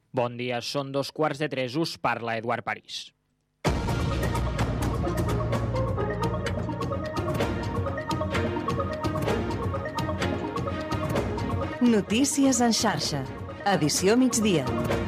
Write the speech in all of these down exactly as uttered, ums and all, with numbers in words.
Bon dia, són dos quarts de tres, us parla Eduard París. Notícies en xarxa, edició migdia.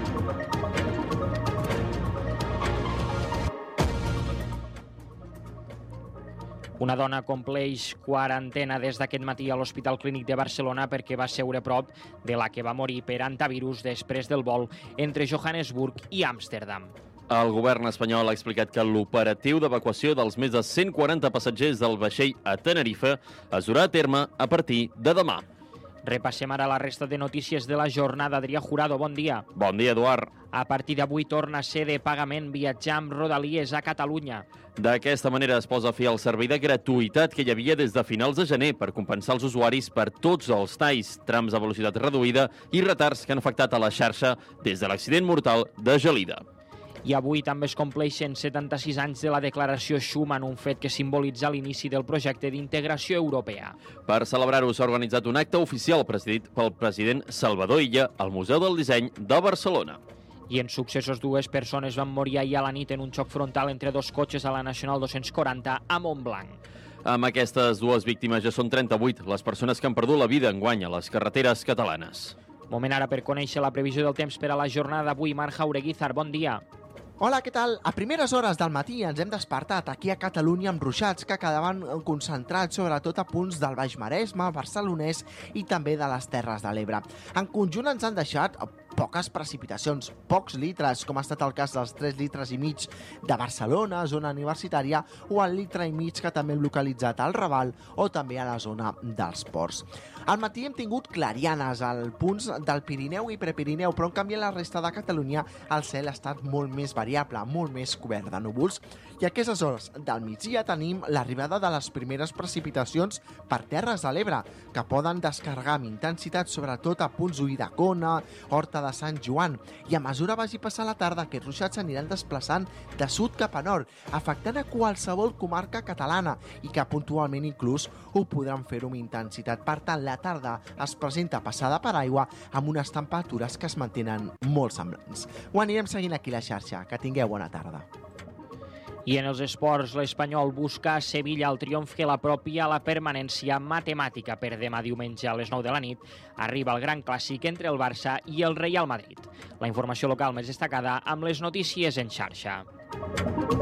Una dona compleix quarantena des d'aquest matí a l'Hospital Clínic de Barcelona perquè va seure a prop de la que va morir per antivirus després del vol entre Johannesburg i Amsterdam. El govern espanyol ha explicat que l'operatiu d'evacuació dels més de cent quaranta passatgers del vaixell a Tenerife es durà a terme a partir de demà. Repassem ara la resta de notícies de la jornada. Adrià Jurado, bon dia. Bon dia, Eduard. A partir d'avui torna a ser de pagament viatjar amb Rodalies a Catalunya. D'aquesta manera es posa fi al servei de gratuïtat que hi havia des de finals de gener per compensar els usuaris per tots els talls, trams de velocitat reduïda i retards que han afectat a la xarxa des de l'accident mortal de Gelida. I avui també es compleixen setanta-sis anys de la declaració Schuman, un fet que simbolitza l'inici del projecte d'integració europea. Per celebrar-ho s'ha organitzat un acte oficial presidit pel president Salvador Illa al Museu del Disseny de Barcelona. I en successos, dues persones van morir ahir a la nit en un xoc frontal entre dos cotxes a la Nacional dos-cents quaranta a Montblanc. Amb aquestes dues víctimes ja són trenta-vuit les persones que han perdut la vida enguany a les carreteres catalanes. Moment ara per conèixer la previsió del temps per a la jornada d'avui. Marc Jaureguizar, bon dia. Hola, què tal? A primeres hores del matí ens hem despertat aquí a Catalunya amb ruixats que quedaven concentrats sobretot a punts del Baix Maresme, Barcelonès i també de les Terres de l'Ebre. En conjunt ens han deixat poques precipitacions, pocs litres, com ha estat el cas dels tres litres i mig de Barcelona, zona universitària, o el litre i mig que també hem localitzat al Raval o també a la zona dels ports. Al matí hem tingut clarianes als punts del Pirineu i Prepirineu, però en canvi a la resta de Catalunya el cel ha estat molt més variable, molt més cobert de núvols. I a aquestes hores del migdia tenim l'arribada de les primeres precipitacions per Terres de l'Ebre, que poden descarregar amb intensitat sobretot a punts d'Ulldecona, Horta de Sant Joan, i a mesura vagi passar la tarda aquests ruixats s'aniran desplaçant de sud cap a nord, afectant a qualsevol comarca catalana i que puntualment inclús ho podran fer amb intensitat. Per tant, la tarda es presenta passada per aigua amb unes temperatures que es mantenen molt semblants. Ho anirem seguint aquí a la xarxa. Que tingueu bona tarda. I en els esports, l'Espanyol busca a Sevilla el triomf que l'apropia a la permanència matemàtica. Per demà diumenge a les nou de la nit arriba el gran clàssic entre el Barça i el Real Madrid. La informació local més destacada amb les notícies en xarxa.